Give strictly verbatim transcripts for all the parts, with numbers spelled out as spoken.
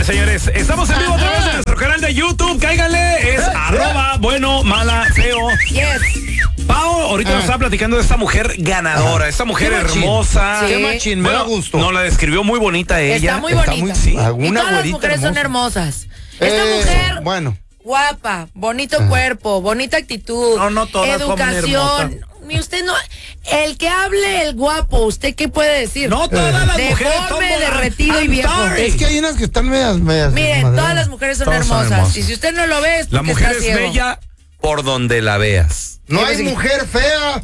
Señores, señores, estamos en vivo a través de nuestro canal de YouTube. Cáiganle, es arroba bueno, mala, feo. Yes. Pau ahorita Ah. nos estaba platicando de esta mujer ganadora, esta mujer Qué machín. hermosa. Sí. Qué machín, me da Bueno, gusto. nos la describió muy bonita ella. Está muy Está bonita. muy- sí, y alguna todas las güerita mujeres son hermosa. hermosas. Esta Eh, mujer, Bueno. guapa, bonito cuerpo, bonita actitud, No, no todas son educación. Y usted no, el que hable el guapo, ¿usted qué puede decir? No todas las mujeres son Deforme, bonitas. derretido y I'm viejo. sorry. Es que hay unas que están medias, medias. Miren, madre. todas las mujeres son Todas son hermosas. hermosas. Y si usted no lo ve, es La porque mujer está es ciego. bella por donde la veas. No Sí, hay sí. mujer fea.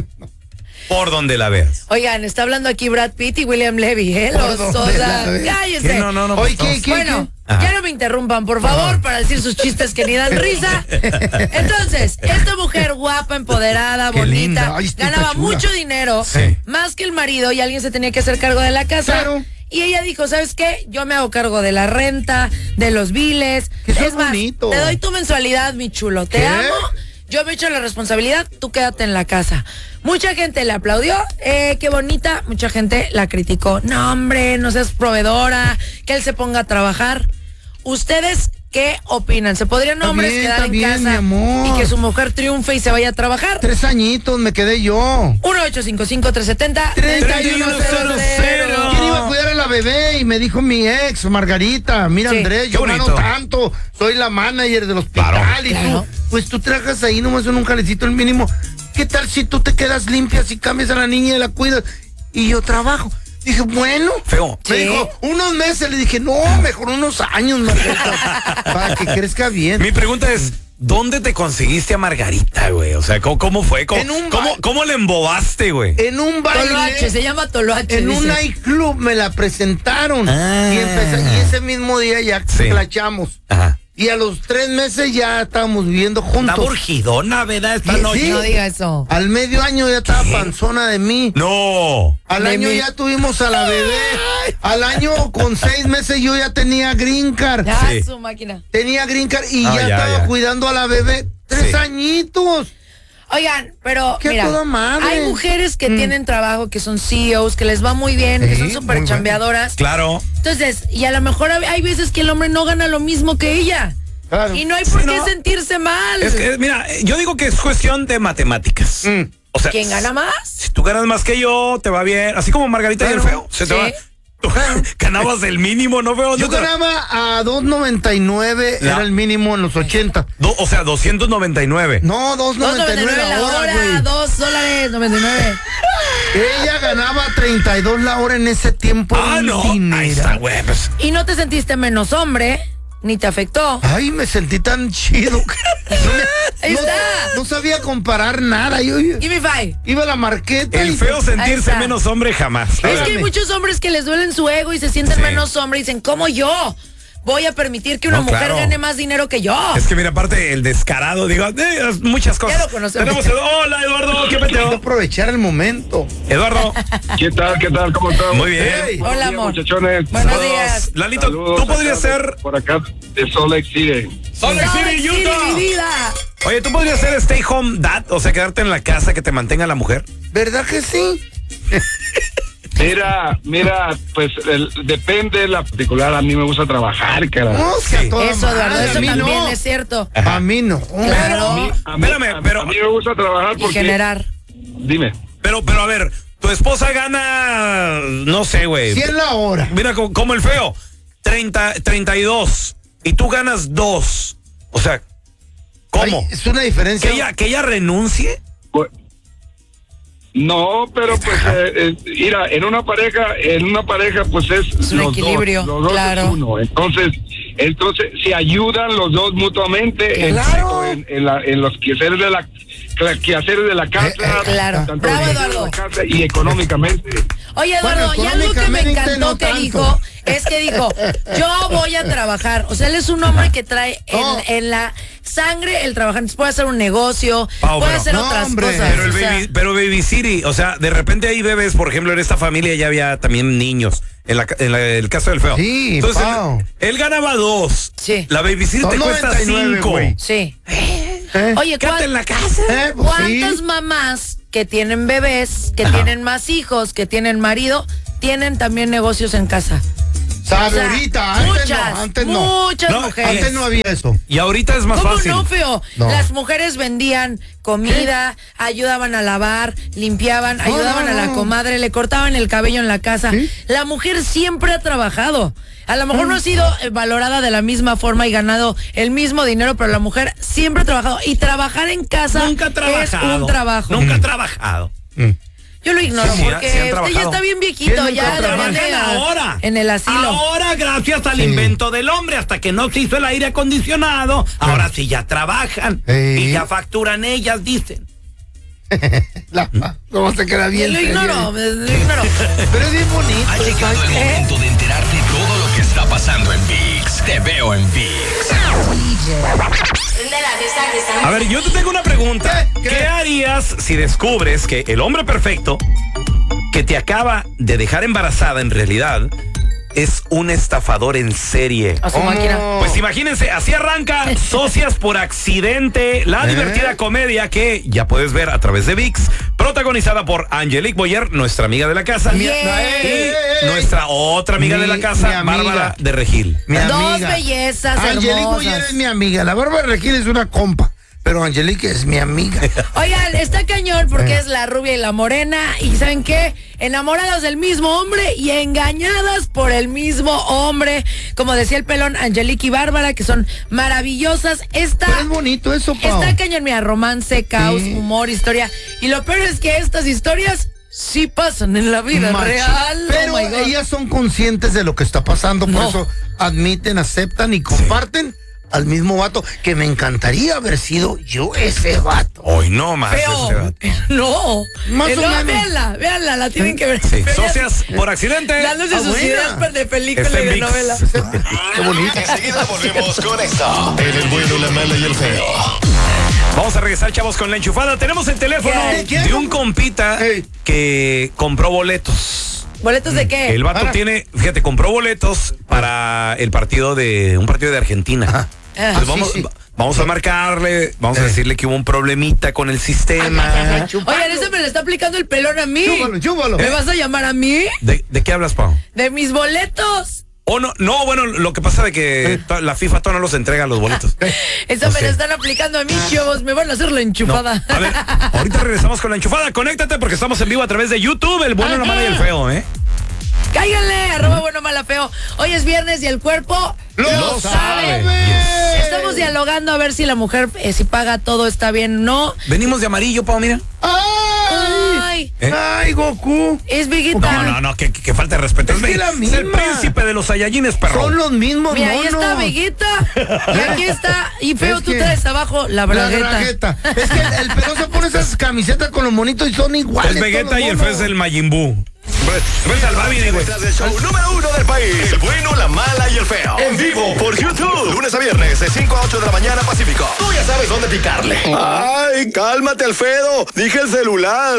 Por donde la veas. Oigan, está hablando aquí Brad Pitt y William Levy, ¿eh? ¿Por Los, dónde o sea, la ve? cállense. ¿Qué? No, no, no. Oye, pues, ¿qué, qué, Bueno, qué? Ajá. ya no me interrumpan, por favor, para decir sus chistes que ni dan risa. Entonces, esta mujer guapa, empoderada, Qué bonita, linda. Ay, está ganaba chula. mucho dinero, Sí. más que el marido, y alguien se tenía que hacer cargo de la casa. Claro. Y ella dijo, ¿sabes qué? Yo me hago cargo de la renta, de los biles. Que eso es es más, bonito. te doy tu mensualidad, mi chulo. Te ¿Qué? amo. Yo me echo la responsabilidad, tú quédate en la casa. Mucha gente le aplaudió, eh, qué bonita. Mucha gente la criticó. No, hombre, no seas proveedora, que él se ponga a trabajar. ¿Ustedes qué opinan? ¿Se podrían Está hombres bien, quedar está en bien, casa mi amor. y que su mujer triunfe y se vaya a trabajar? Tres añitos me quedé yo. uno ocho cinco cinco, tres siete cero, treinta y uno cero cero. ¿Quién iba a cuidar a la bebé? Y me dijo mi ex, Margarita, mira Sí. Andrés, Qué yo gano bonito. tanto, soy la manager del hospital. Claro. Y Claro. tú, pues tú trabajas ahí nomás en un jalecito el mínimo. ¿Qué tal si tú te quedas limpia, si cambias a la niña y la cuidas? Y yo trabajo. Dije, bueno. Feo. Me Sí. dijo, unos meses. Le dije, no, mejor unos años, Margarita, para que crezca bien. Mi pregunta es, ¿dónde te conseguiste a Margarita, güey? O sea, ¿cómo, cómo fue? ¿Cómo, En un cómo, ba- cómo le embobaste, güey? En un Toloache, se baile, llama Toloache. en un dice. nightclub me la presentaron. Ah. Y, empecé- y ese mismo día ya Sí. clachamos. Ajá. Y a los tres meses ya estábamos viviendo Está juntos. urgidona, ¿verdad? Esta Sí, noche. sí. No diga eso. Al medio año ya estaba panzona de mí. No. Al De año mí. ya tuvimos a la bebé. Al año con seis meses yo ya tenía green card. Ya, Sí. su máquina. Tenía green card y Ah, ya, ya, estaba ya. cuidando a la bebé. Tres Sí. añitos. Oigan, pero Qué mira, toda madre. hay mujeres que Mm. tienen trabajo, que son C E Os, que les va muy bien, que Sí, son muy súper bueno. chambeadoras. Claro. Entonces, y a lo mejor hay hay veces que el hombre no gana lo mismo que ella. Claro. Y no hay por Sí, qué ¿no? sentirse mal. Es que, mira, yo digo que es cuestión de matemáticas. Mm. O sea, ¿Quién gana más? si tú ganas más que yo, te va bien. Así como Margarita y el Claro. feo. Se te Sí. va. Tú ganabas el mínimo, ¿no, feo? Yo ¿No te- ganaba a dos noventa y nueve, La- era el mínimo en los ochenta. Do- o sea, doscientos noventa y nueve. No, dos dos noventa y nueve la hora, güey. dos dólares noventa y nueve. Ella ganaba treinta y dos la hora en ese tiempo. Ah, un no. dinero. Ahí está, güey. Pues, Y no te sentiste menos hombre, ni te afectó. Ay, me sentí tan chido. No, me- Ahí no- está. no sabía comparar nada. Yo, yo Give me five. iba a la marqueta. el y- feo Ahí sentirse está. menos hombre jamás. Es que hay Espérame. muchos hombres que les duelen su ego y se sienten Sí. menos hombre y dicen, ¿cómo yo voy a permitir que una No, mujer claro. gane más dinero que yo? Es que mira, aparte el descarado, digo, eh, muchas cosas. Ya lo conocemos. Tenemos el- Hola, Eduardo, ¿qué Hay que peteo? aprovechar el momento. Eduardo, ¿Qué tal? ¿Qué tal? ¿Cómo están? muy bien. Hey. Buenos Hola, días, amor. muchachones. Buenos Saludos. días. Lalito, Saludos tú podrías acá de- ser por acá de Salt Lake City. Salt Lake Salt Lake City, City, Utah. mi vida. Oye, tú podrías ser stay home dad, o sea, quedarte en la casa que te mantenga la mujer. ¿Verdad que sí? Mira, mira, pues el- depende de la particular. A mí me gusta trabajar, cara. No, que a Sí. toda Eso, Eduardo, madre, eso a mí también no. es cierto. A mí no. Claro. A mí, a mí- Espérame, a- pero- a mí me gusta trabajar Y porque... generar. Dime. Pero, pero a ver, tu esposa gana, no sé, güey. cien la hora. Mira, como, como el feo, treinta, treinta y dos, y tú ganas dos. O sea, ¿cómo? Ay, es una diferencia. ¿Que ella, que ella renuncie? Pues, no, pero pues, eh, eh, mira, en una pareja, en una pareja, pues es, Es un los equilibrio, dos, los dos claro. es uno. Entonces, entonces se ayudan los dos mutuamente en- Claro. en, en la- en los quehaceres de la quehaceres de la casa, Eh, eh, claro. tanto Bravo, dentro de Eduardo. la casa y económicamente. Oye, Eduardo, Bueno, ya lo que me económicamente encantó no que tanto. dijo es que dijo, yo voy a trabajar. O sea, él es un hombre que trae en, No. en la sangre el trabajar. Entonces puede hacer un negocio, Pau, puede pero- hacer No, otras hombre. cosas. Pero el o sea, baby, pero Baby City, o sea, de repente hay bebés, por ejemplo, en esta familia ya había también niños, en, la, en la- el caso del feo. Sí, Entonces, Pau. él, él ganaba dos. Sí. La Baby City te Son cuesta noventa y nueve, cinco. güey. sí. ¿Eh? Oye, Quédate ¿cuál- en la casa. Eh, pues ¿cuántas sí. mamás que tienen bebés, que Ajá. tienen más hijos, que tienen marido, tienen también negocios en casa? Sabe, O sea, ahorita, antes muchas, no, antes no. muchas No, mujeres. Antes no había eso. Y ahorita es más ¿Cómo fácil. no, feo? No. Las mujeres vendían comida, ayudaban a lavar, limpiaban, No, ayudaban no, a la no. comadre, le cortaban el cabello en la casa. ¿Sí? La mujer siempre ha trabajado. A lo mejor no ha sido eh, valorada de la misma forma y ganado el mismo dinero, pero la mujer siempre ha trabajado. Y trabajar en casa Nunca ha trabajado. es un trabajo. Nunca ha trabajado. Yo lo ignoro Sí, sí, porque sí han usted ya trabajado. está bien ¿Quién viejito, nunca ya trabaja? deberían de- Trabajan ahora. en el asilo. Ahora, gracias al Sí. invento del hombre, hasta que no se hizo el aire acondicionado, ahora sí ya trabajan. Sí. Y ya facturan ellas, dicen. La, ¿Cómo se queda Yo bien? lo seria. ignoro, lo ignoro. Pero es bien bonito. Ha llegado el ¿Eh? momento de enterarte todo lo que está pasando en ViX. Te veo en ViX. A ver, yo te tengo una pregunta. ¿Qué? ¿Qué, ¿Qué? harías si descubres que el hombre perfecto que te acaba de dejar embarazada en realidad es un estafador en serie? A su ¿Cómo? máquina. Pues imagínense, así arranca Socias por Accidente, la ¿Eh? divertida comedia que ya puedes ver a través de ViX, protagonizada por Angelique Boyer, nuestra amiga de la casa, Bien. y ¡Ey! nuestra otra amiga Mi- de la mi casa, amiga. Bárbara de Regil. Mi Dos amiga. bellezas Angelique Boyer hermosas. es mi amiga. La Bárbara Regil es una compa. Pero Angelique es mi amiga. Oigan, está cañón porque Eh. es la rubia y la morena. Y ¿saben qué? Enamoradas del mismo hombre y engañadas por el mismo hombre. Como decía el pelón, Angelique y Bárbara, que son maravillosas. Está, Pero es bonito eso, Pau. está cañón, mira, romance, caos, Sí. humor, historia. Y lo peor es que estas historias sí pasan en la vida Macho. real. Pero Oh my God. ellas son conscientes de lo que está pasando, por No. eso admiten, aceptan y comparten al mismo vato, que me encantaría haber sido yo ese vato. Hoy no más. ese Feo. vato. No. Más Eh, o no, menos. véanla, véanla, la tienen que ver. Sí, Ellas Socias por Accidente. Dándose Ah, sus buena. ideas de película Está y en de ViX. novela. Qué bonito. Enseguida volvemos con esto. En el bueno, la mala y el feo. Vamos a regresar, chavos, con la enchufada. Tenemos el teléfono ¿Qué? ¿Quién? de un compita Ey. que compró boletos. ¿Boletos de qué? El vato Para. tiene, fíjate, compró boletos para el partido de un partido de Argentina. Ajá. Entonces Ah, vamos, sí, sí. vamos a marcarle, vamos a Eh. decirle que hubo un problemita con el sistema. Oigan, ese me lo está aplicando el pelón a mí. Chúpalo, chúpalo. ¿Me vas a llamar a mí? ¿De, de qué hablas, Pau? De mis boletos. Oh, no, no, bueno, lo que pasa de que to- la FIFA todavía no los entrega los boletos. Eso No me sé. lo están aplicando a mí, chavos. Me van a hacer la No. enchufada. A ver, ahorita regresamos con la enchufada. Conéctate porque estamos en vivo a través de YouTube, el bueno, la mala y el feo, ¿eh? Cáiganle, arroba bueno, mala, feo. Hoy es viernes y el cuerpo ¡Lo sabe. sabe! Estamos dialogando a ver si la mujer, eh, si paga todo, está bien o no. Venimos de amarillo, Pau, mira. ¡Ay! Ay, ¿Eh? ¡Ay, Goku! es Vegeta. No, no, no, que, que- que falta de respeto. Es que el- la es misma. el príncipe de los Saiyajines, perro. Son los mismos Mira, ahí monos. está Vegeta. Y aquí está. Y feo, Es tú que- traes abajo la La bragueta. bragueta. Es que el, el pelón se pone esas camisetas con los monitos y son iguales. Es Vegeta todos y el los feo es monos. el Majin Buu. Vete al Babi, güey. Detrás del show número uno del país. El bueno, la mala y el feo. En vivo por YouTube. Lunes a viernes de cinco a ocho de la mañana Pacífico. Tú ya sabes dónde picarle. Ay, cálmate, Alfredo. Dije el celular.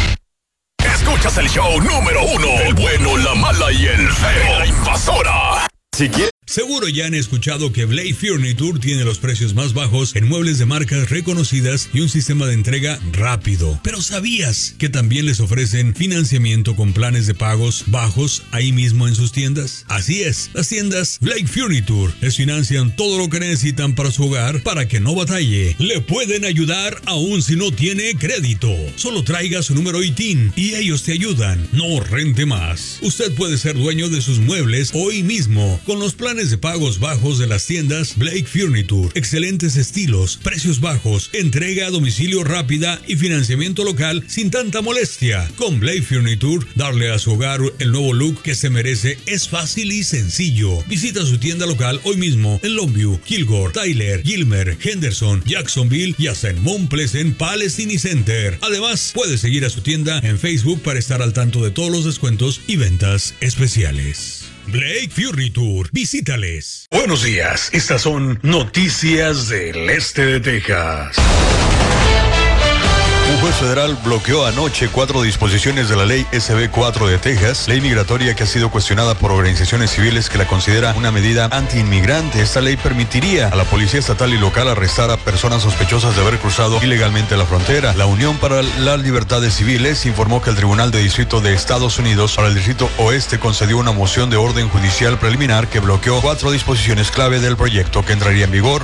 Escuchas el show número uno. El bueno, la mala y el feo. La invasora. Si quieres. Seguro ya han escuchado que Blade Furniture tiene los precios más bajos en muebles de marcas reconocidas y un sistema de entrega rápido. Pero ¿sabías que también les ofrecen financiamiento con planes de pagos bajos ahí mismo en sus tiendas? Así es, las tiendas Blade Furniture les financian todo lo que necesitan para su hogar para que no batalle. Le pueden ayudar aún si no tiene crédito. Solo traiga su número I T I N y ellos te ayudan. No rente más. Usted puede ser dueño de sus muebles hoy mismo con los planes de pagos bajos de las tiendas Blake Furniture. Excelentes estilos, precios bajos, entrega a domicilio rápida y financiamiento local sin tanta molestia. Con Blake Furniture, darle a su hogar el nuevo look que se merece es fácil y sencillo. Visita su tienda local hoy mismo en Longview, Kilgore, Tyler, Gilmer, Henderson, Jacksonville y hasta en Mount Pleasant Palestine Center. Además, puede seguir a su tienda en Facebook para estar al tanto de todos los descuentos y ventas especiales. Blake Furniture, visítales. Buenos días, estas son noticias del este de Texas. Un juez federal bloqueó anoche cuatro disposiciones de la ley S B cuatro de Texas, ley migratoria que ha sido cuestionada por organizaciones civiles que la consideran una medida anti-inmigrante. Esta ley permitiría a la policía estatal y local arrestar a personas sospechosas de haber cruzado ilegalmente la frontera. La Unión para las Libertades Civiles informó que el Tribunal de Distrito de Estados Unidos para el Distrito Oeste concedió una moción de orden judicial preliminar que bloqueó cuatro disposiciones clave del proyecto que entraría en vigor